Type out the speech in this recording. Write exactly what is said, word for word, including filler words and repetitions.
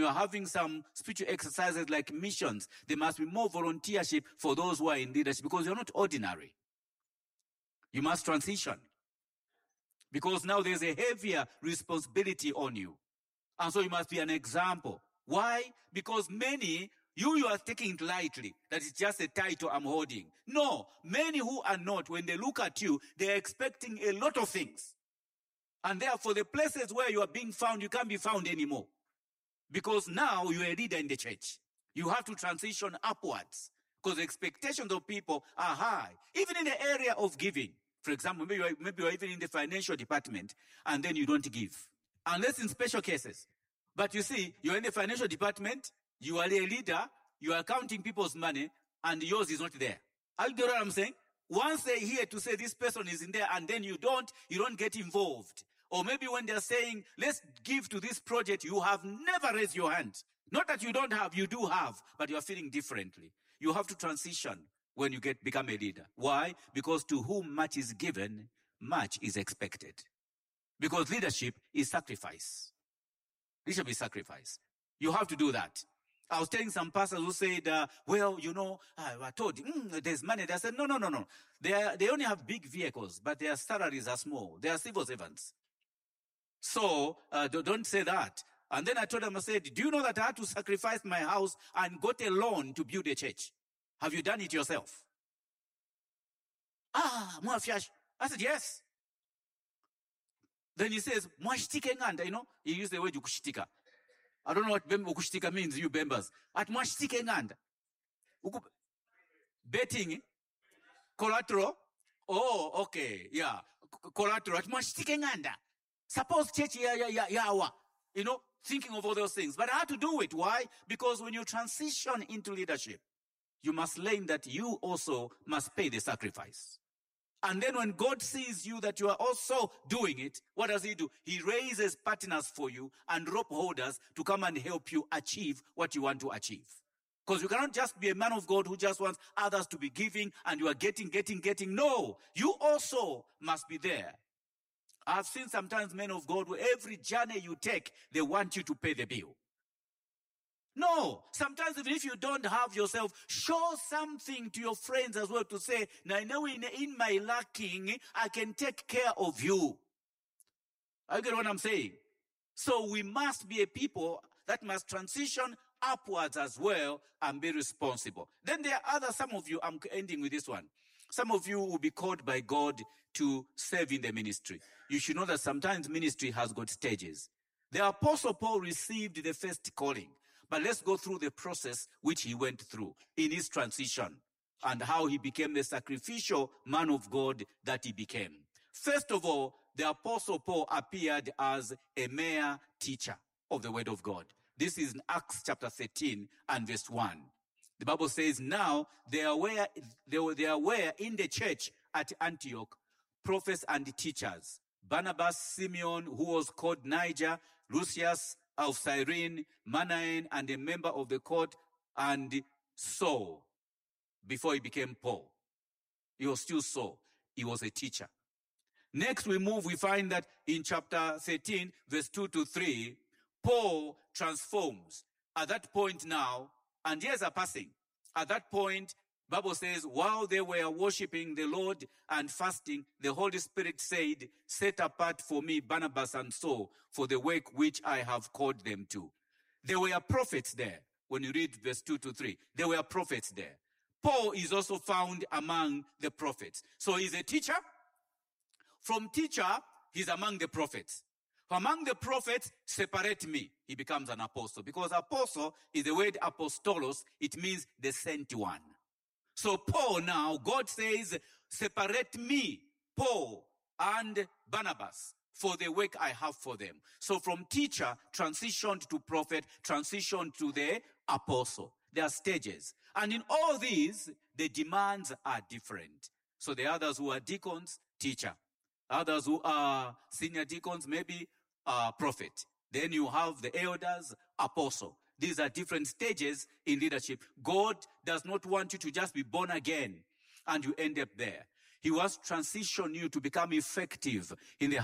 you are having some spiritual exercises like missions, there must be more volunteership for those who are in leadership, because you're not ordinary. You must transition. Because now there's a heavier responsibility on you. And so you must be an example. Why? Because many, you, you are taking it lightly, that it's just a title I'm holding. No, many who are not, when they look at you, they're expecting a lot of things. And therefore, the places where you are being found, you can't be found anymore. Because now you're a leader in the church. You have to transition upwards. Because the expectations of people are high. Even in the area of giving. For example, maybe you're, maybe you're even in the financial department, and then you don't give. Unless in special cases. But you see, you're in the financial department, you are a leader, you are counting people's money, and yours is not there. Are you get what I'm saying? Once they hear to say this person is in there, and then you don't, you don't get involved. Or maybe when they're saying, let's give to this project, you have never raised your hand. Not that you don't have, you do have, but you are feeling differently. You have to transition when you get become a leader. Why? Because to whom much is given, much is expected. Because leadership is sacrifice. Leadership is sacrifice. You have to do that. I was telling some pastors who said, uh, well, you know, I, I told you, mm, there's money. They said, no, no, no, no. They, are, they only have big vehicles, but their salaries are small. They are civil servants. So uh, don't say that. And then I told them, I said, do you know that I had to sacrifice my house and got a loan to build a church? Have you done it yourself? Ah, Mwafiash. I said, yes. Then he says, Mwashitike nganda, you know, he used the word ukushitika. I don't know what ukushitika means, you members. At Mwashitike nganda. Betting, collateral. Oh, okay, yeah. Collateral. At Mwashitike nganda. Suppose church ya ya ya yawa. You know, thinking of all those things. But I had to do it. Why? Because when you transition into leadership, you must learn that you also must pay the sacrifice. And then when God sees you that you are also doing it, what does he do? He raises partners for you and rope holders to come and help you achieve what you want to achieve. Because you cannot just be a man of God who just wants others to be giving and you are getting, getting, getting. No, you also must be there. I've seen sometimes men of God where every journey you take, they want you to pay the bill. No, sometimes even if you don't have yourself, show something to your friends as well to say, now I know in, in my lacking, I can take care of you. I get what I'm saying? So we must be a people that must transition upwards as well and be responsible. Then there are other, some of you, I'm ending with this one. Some of you will be called by God to serve in the ministry. You should know that sometimes ministry has got stages. The Apostle Paul received the first calling. But let's go through the process which he went through in his transition and how he became the sacrificial man of God that he became. First of all, the Apostle Paul appeared as a mere teacher of the word of God. This is in Acts chapter thirteen and verse one. The Bible says, now there were, there were, there were in the church at Antioch prophets and teachers, Barnabas, Simeon, who was called Niger, Lucius of Cyrene, Manaen, and a member of the court, and Saul, before he became Paul. He was still Saul. He was a teacher. Next we move, we find that in chapter thirteen, verse two to three, Paul transforms. At that point now, and years are passing, at that point, Bible says, while they were worshiping the Lord and fasting, the Holy Spirit said, set apart for me Barnabas and Saul for the work which I have called them to. There were prophets there. When you read verse two to three, there were prophets there. Paul is also found among the prophets. So he's a teacher. From teacher, he's among the prophets. Among the prophets, separate me. He becomes an apostle. Because apostle is the word apostolos. It means the sent one. So Paul now, God says, separate me, Paul and Barnabas, for the work I have for them. So from teacher, transitioned to prophet, transitioned to the apostle. There are stages. And in all these, the demands are different. So the others who are deacons, teacher. Others who are senior deacons, maybe uh, prophet. Then you have the elders, apostle. These are different stages in leadership. God does not want you to just be born again and you end up there. He wants to transition you to become effective in the